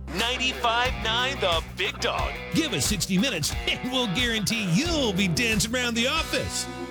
95.9 The Big Dog. Give us 60 minutes and we'll guarantee you'll be dancing around the office.